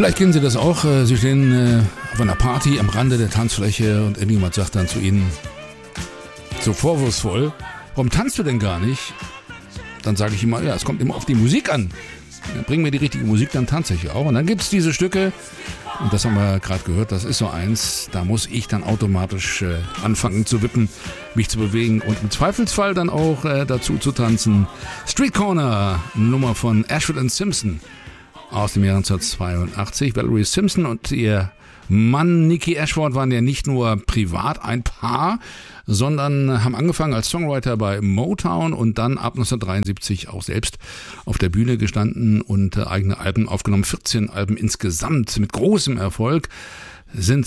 Vielleicht kennen Sie das auch. Sie stehen auf einer Party am Rande der Tanzfläche und irgendjemand sagt dann zu Ihnen so vorwurfsvoll: Warum tanzt du denn gar nicht? Dann sage ich immer, ja, es kommt immer auf die Musik an. Ja, bring mir die richtige Musik, dann tanze ich auch. Und dann gibt es diese Stücke, und das haben wir gerade gehört, das ist so eins, da muss ich dann automatisch anfangen zu wippen, mich zu bewegen und im Zweifelsfall dann auch dazu zu tanzen. Street Corner, Nummer von Ashford & Simpson aus dem Jahr 1982. Valerie Simpson und ihr Mann Nicky Ashford waren ja nicht nur privat ein Paar, sondern haben angefangen als Songwriter bei Motown und dann ab 1973 auch selbst auf der Bühne gestanden und eigene Alben aufgenommen. 14 Alben insgesamt mit großem Erfolg, sind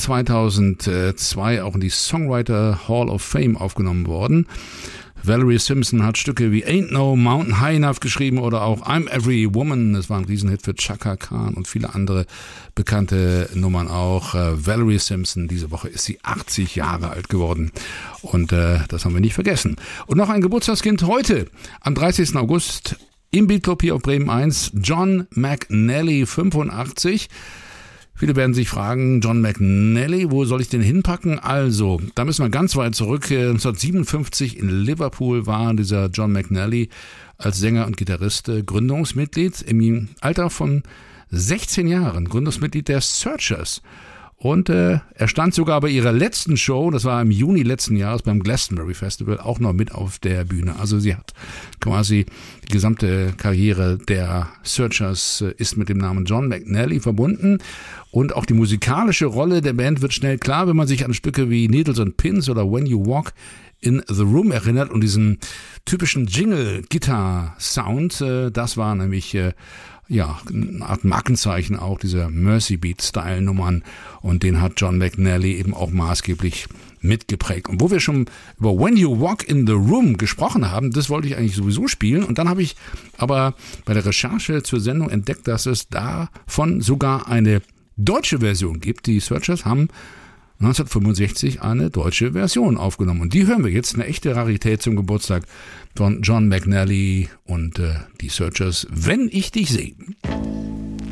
2002 auch in die Songwriter Hall of Fame aufgenommen worden. Valerie Simpson hat Stücke wie Ain't No Mountain High Enough geschrieben oder auch I'm Every Woman. Das war ein Riesenhit für Chaka Khan und viele andere bekannte Nummern auch. Valerie Simpson, diese Woche ist sie 80 Jahre alt geworden und das haben wir nicht vergessen. Und noch ein Geburtstagskind heute, am 30. August im Beatclub hier auf Bremen 1, John McNally, 85. Viele werden sich fragen, John McNally, wo soll ich den hinpacken? Also, da müssen wir ganz weit zurück. 1957 in Liverpool war dieser John McNally als Sänger und Gitarrist Gründungsmitglied im Alter von 16 Jahren, Gründungsmitglied der Searchers. Und er stand sogar bei ihrer letzten Show, das war im Juni letzten Jahres beim Glastonbury Festival, auch noch mit auf der Bühne. Also sie hat quasi die gesamte Karriere der Searchers ist mit dem Namen John McNally verbunden. Und auch die musikalische Rolle der Band wird schnell klar, wenn man sich an Stücke wie Needles and Pins oder When You Walk in the Room erinnert und diesen typischen Jingle-Gitarre-Sound. Das war nämlich eine Art Markenzeichen auch dieser Mercy Beat-Style-Nummern und den hat John McNally eben auch maßgeblich mitgeprägt. Und wo wir schon über When You Walk in the Room gesprochen haben, das wollte ich eigentlich sowieso spielen und dann habe ich aber bei der Recherche zur Sendung entdeckt, dass es davon sogar eine deutsche Version gibt. Die Searchers haben 1965 eine deutsche Version aufgenommen und die hören wir jetzt, eine echte Rarität zum Geburtstag von John McNally und die Searchers, Wenn ich dich sehe.